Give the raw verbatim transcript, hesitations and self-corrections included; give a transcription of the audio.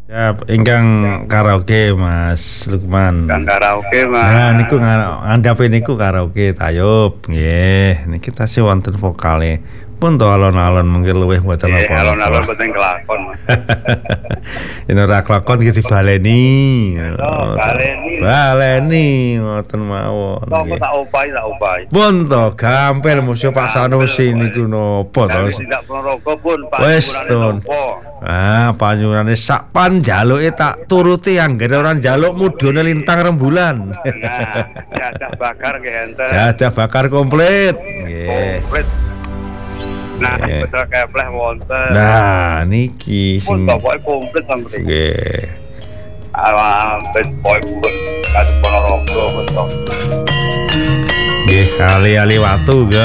Siap, ingkang karaoke Mas Lukman. Kang karaoke Mas. Nah niku ngandhape niku karaoke tayub nggih. Niki tasih wonten vokale. Pun to alon-alon mengki luwih mboten Eh, apa-apa. alon-alon mboten kelakon Mas. Yen ora kelakon iki dibaleni. Oh, baleni. Baleni ngoten mawon. Kok nggih. tak upahi tak upahi. Pun to gampil musuh Pak Sanusi niku napa to. Wis tidak Ponorogo pun Wis, panjenengane Tun. nopo. Ah, panjurane sak pan jaluke tak turuti anggere ora njaluk mudhone lintang rembulan. Nah, jadah bakar nggih enten. Jadah bakar komplit. Nggih. Komplit. Nah, Nggih. betul kepleh wonten. Nah, niki pun sing pokoke komplit sampe. nggih. Alam ben pokoke pun kadhe Ponorogo betul. Nggih, kali-ali watu, Ga.